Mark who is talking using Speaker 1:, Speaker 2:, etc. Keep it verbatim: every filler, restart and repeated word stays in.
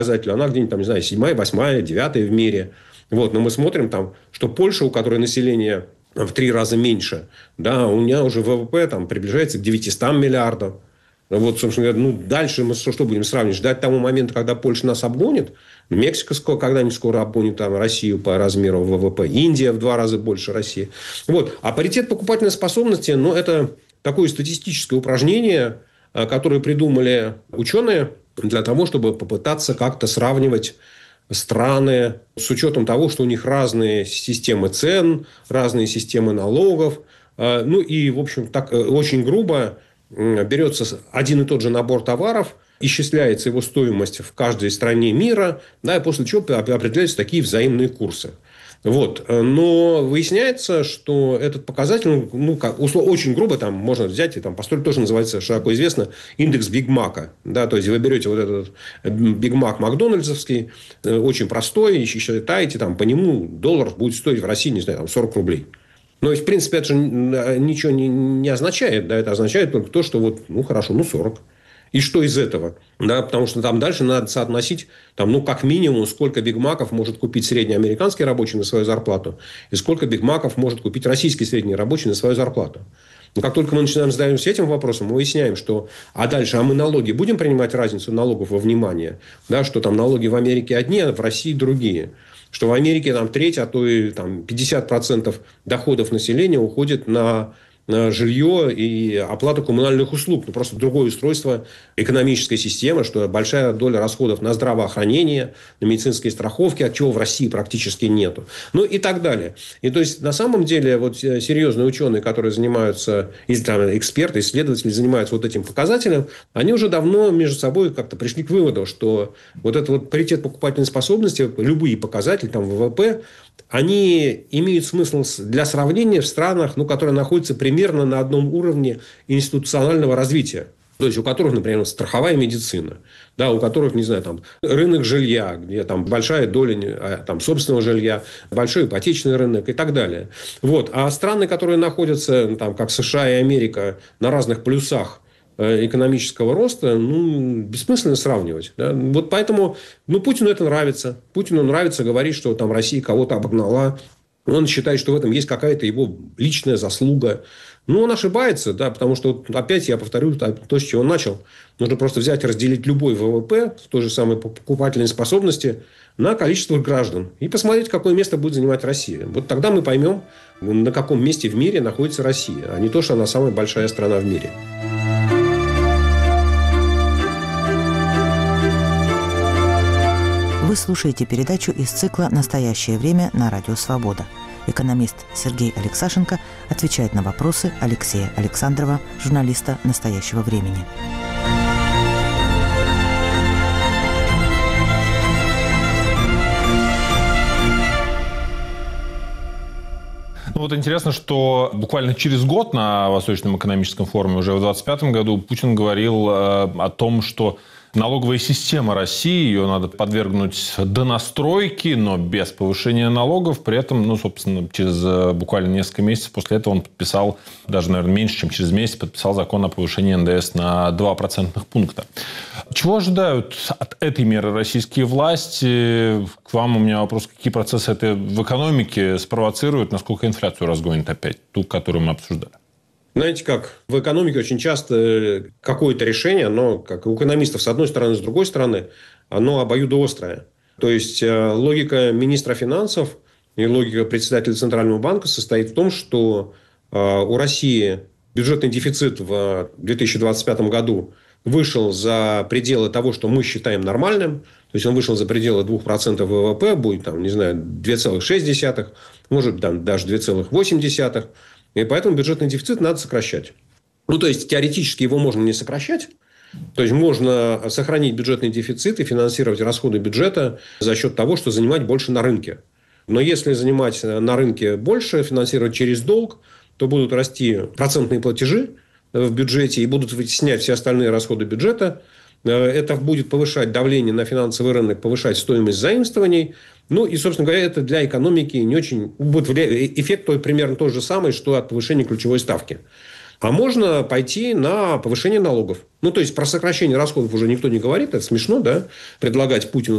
Speaker 1: показателю, она где-нибудь, там, не знаю, седьмая, восьмая, девятая в мире. Вот. Но мы смотрим, там, что Польша, у которой население в три раза меньше, да, у меня уже ВВП там, приближается к девятистам миллиардам. Вот, собственно говоря, ну, дальше мы что, что будем сравнивать? Ждать того момента, когда Польша нас обгонит? Мексика когда-нибудь скоро обгонит там, Россию по размеру ВВП. Индия в два раза больше России. Вот. А паритет покупательной способности, ну, это такое статистическое упражнение, которое придумали ученые для того, чтобы попытаться как-то сравнивать страны с учетом того, что у них разные системы цен, разные системы налогов. Ну, и, в общем, так очень грубо берется один и тот же набор товаров, исчисляется его стоимость в каждой стране мира, да, и после чего определяются такие взаимные курсы. Вот. Но выясняется, что этот показатель, ну, как, очень грубо там можно взять, и там построить тоже называется, широко известно, индекс Биг Мака. Да, то есть, вы берете вот этот Биг Мак макдональдсовский, очень простой, и считаете, там, по нему доллар будет стоить в России, не знаю, там, сорок рублей. Но, в принципе, это же ничего не, не означает. Да? Это означает только то, что вот, ну, хорошо, ну, сорок. И что из этого? Да, потому что там дальше надо соотносить, там, ну, как минимум, сколько бигмаков может купить среднеамериканский рабочий на свою зарплату, и сколько бигмаков может купить российский средний рабочий на свою зарплату. Но как только мы начинаем задаемся этим вопросом, мы выясняем, что... А дальше, а мы налоги будем принимать разницу налогов во внимание? Да, что там налоги в Америке одни, а в России другие. Что в Америке там треть, а то и там, пятьдесят процентов доходов населения уходит на, на жилье и оплату коммунальных услуг. Ну, просто другое устройство экономической системы, что большая доля расходов на здравоохранение, на медицинские страховки, от чего в России практически нету. Ну и так далее. И то есть, на самом деле, вот серьезные ученые, которые занимаются, там, эксперты, исследователи занимаются вот этим показателем, они уже давно между собой как-то пришли к выводу, что вот этот вот паритет покупательной способности, любые показатели, там, ВВП, они имеют смысл для сравнения в странах, ну, которые находятся примерно на одном уровне институционального развития. То есть, у которых, например, страховая медицина, да, у которых, не знаю, там, рынок жилья, где там большая доля там, собственного жилья, большой ипотечный рынок и так далее. Вот. А страны, которые находятся, там, как США и Америка, на разных плюсах экономического роста, ну, бессмысленно сравнивать. Да? Вот поэтому, ну, Путину это нравится. Путину нравится говорить, что там Россия кого-то обогнала. Он считает, что в этом есть какая-то его личная заслуга. Ну, он ошибается, да, потому что, опять я повторю то, с чего он начал. Нужно просто взять и разделить любой ВВП в той же самой покупательной способности на количество граждан. И посмотреть, какое место будет занимать Россия. Вот тогда мы поймем, на каком месте в мире находится Россия, а не то, что она самая большая страна в мире.
Speaker 2: Вы слушаете передачу из цикла «Настоящее время» на Радио Свобода. Экономист Сергей Алексашенко отвечает на вопросы Алексея Александрова, журналиста «Настоящего времени».
Speaker 3: Ну, вот интересно, что буквально через год на Восточном экономическом форуме, уже в двадцать пятом году, Путин говорил э, о том, что налоговая система России, ее надо подвергнуть донастройке, но без повышения налогов. При этом, ну, собственно, через буквально несколько месяцев после этого он подписал, даже, наверное, меньше, чем через месяц, подписал закон о повышении эн дэ эс на два процентных пункта. Чего ожидают от этой меры российские власти? К вам у меня вопрос, какие процессы это в экономике спровоцируют, насколько инфляцию разгонит опять, ту, которую мы обсуждали?
Speaker 1: Знаете как, в экономике очень часто какое-то решение, оно, как у экономистов, с одной стороны, с другой стороны, оно обоюдоострое. То есть, логика министра финансов и логика председателя Центрального банка состоит в том, что у России бюджетный дефицит в две тысячи двадцать пятом году вышел за пределы того, что мы считаем нормальным. То есть, он вышел за пределы двух процентов ВВП, будет, там, не знаю, две целых шесть десятых, может, там, даже две целых восемь десятых. И поэтому бюджетный дефицит надо сокращать. Ну, то есть, теоретически его можно не сокращать. То есть, можно сохранить бюджетный дефицит и финансировать расходы бюджета за счет того, что занимать больше на рынке. Но если занимать на рынке больше, финансировать через долг, то будут расти процентные платежи в бюджете и будут вытеснять все остальные расходы бюджета. Это будет повышать давление на финансовый рынок, повышать стоимость заимствований. Ну, и, собственно говоря, это для экономики не очень... Будет эффект примерно тот же самый, что от повышения ключевой ставки. А можно пойти на повышение налогов. Ну, то есть, про сокращение расходов уже никто не говорит. Это смешно, да? Предлагать Путину